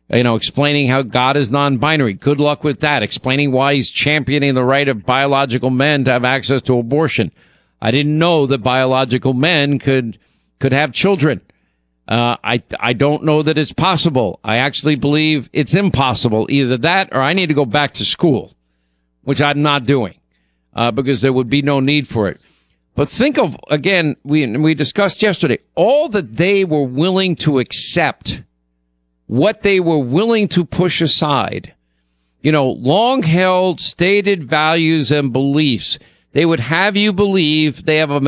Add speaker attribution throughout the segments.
Speaker 1: explaining how God is non-binary. Good luck with that. Explaining why he's championing the right of biological men to have access to abortion. I didn't know that biological men could have children. I don't know that it's possible. I actually believe it's impossible. Either that or I need to go back to school, which I'm not doing, because there would be no need for it. But think of, again, we discussed yesterday, all that they were willing to accept, what they were willing to push aside, long-held stated values and beliefs. They would have you believe they have a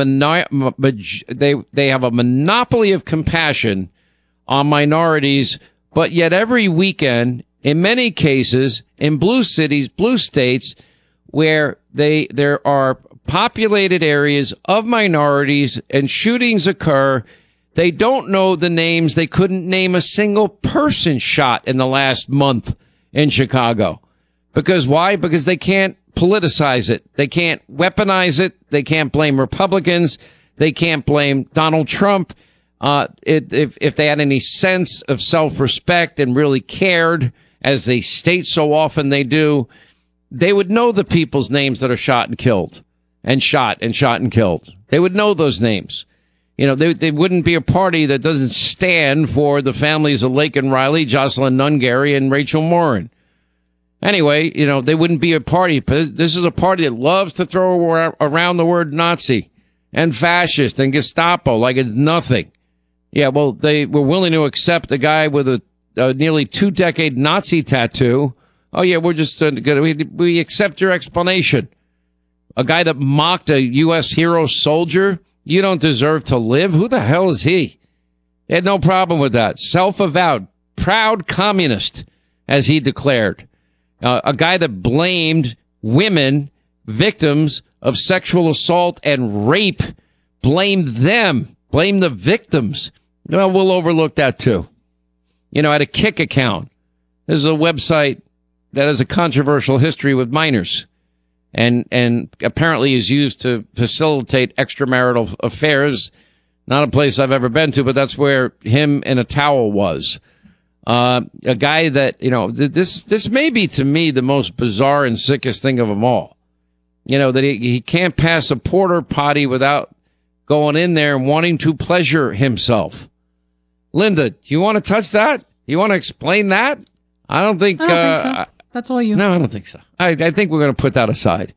Speaker 1: monopoly of compassion on minorities, but yet every weekend, in many cases, in blue cities, blue states, where there are populated areas of minorities and shootings occur, they don't know the names. They couldn't name a single person shot in the last month in Chicago. Because why? Because they can't politicize it. They can't weaponize it. They can't blame Republicans. They can't blame Donald Trump. If they had any sense of self-respect and really cared, as they state so often they do, they would know the people's names that are shot and killed and shot and killed. They would know those names. They wouldn't be a party that doesn't stand for the families of Laken Riley, Jocelyn Nungary, and Rachel Morin. Anyway, they wouldn't be a party. This is a party that loves to throw around the word Nazi and fascist and Gestapo like it's nothing. Yeah, well, they were willing to accept a guy with a nearly 2-decade Nazi tattoo. Oh, yeah, we're just going to, we accept your explanation. A guy that mocked a U.S. hero soldier. You don't deserve to live. Who the hell is he? He had no problem with that. Self-avowed, proud communist, as he declared. A guy that blamed women, victims of sexual assault and rape, blamed them, blamed the victims. Well, we'll overlook that too. At a Kick account. This is a website that has a controversial history with minors and apparently is used to facilitate extramarital affairs. Not a place I've ever been to, but that's where him in a towel was. A guy that, this may be to me the most bizarre and sickest thing of them all. That he can't pass a porta potty without going in there and wanting to pleasure himself. Linda, do you want to touch that? You want to explain that? I don't think so.
Speaker 2: That's all you.
Speaker 1: No, I don't think so. I think we're going to put that aside.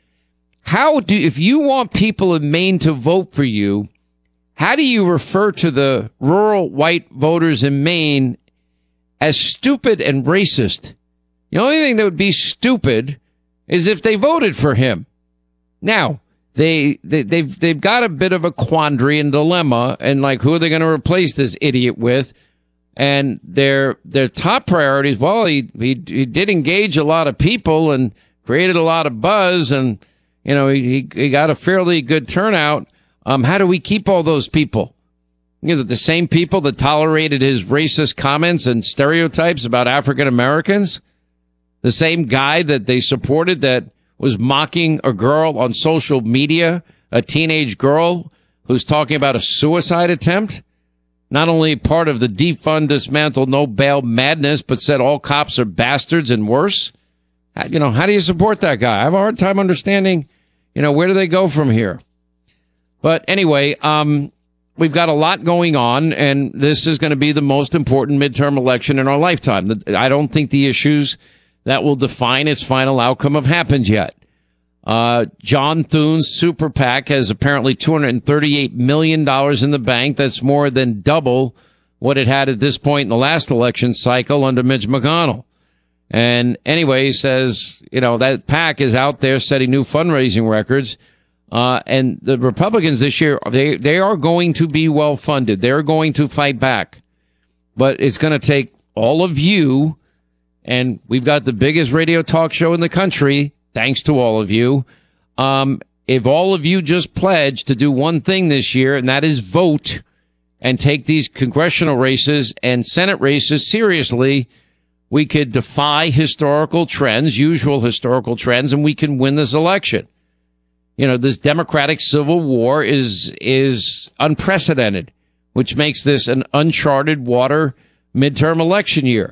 Speaker 1: If you want people in Maine to vote for you, how do you refer to the rural white voters in Maine as stupid and racist? The only thing that would be stupid is if they voted for him. Now, they've got a bit of a quandary and dilemma, and who are they going to replace this idiot with? And their top priorities, well, he did engage a lot of people and created a lot of buzz, and he got a fairly good turnout. How do we keep all those people? The same people that tolerated his racist comments and stereotypes about African Americans, the same guy that they supported that was mocking a girl on social media, a teenage girl who's talking about a suicide attempt. Not only part of the defund, dismantle, no bail madness, but said all cops are bastards and worse. How do you support that guy? I have a hard time understanding, where do they go from here? But anyway, we've got a lot going on, and this is going to be the most important midterm election in our lifetime. I don't think the issues that will define its final outcome have happened yet. John Thune's super PAC has apparently $238 million in the bank. That's more than double what it had at this point in the last election cycle under Mitch McConnell. And anyway, he says, that PAC is out there setting new fundraising records. And the Republicans this year, they are going to be well funded. They're going to fight back. But it's going to take all of you, and we've got the biggest radio talk show in the country, thanks to all of you. If all of you just pledge to do one thing this year, and that is vote and take these congressional races and Senate races seriously, we could defy historical trends, usual historical trends, and we can win this election. This Democratic Civil War is unprecedented, which makes this an uncharted water midterm election year.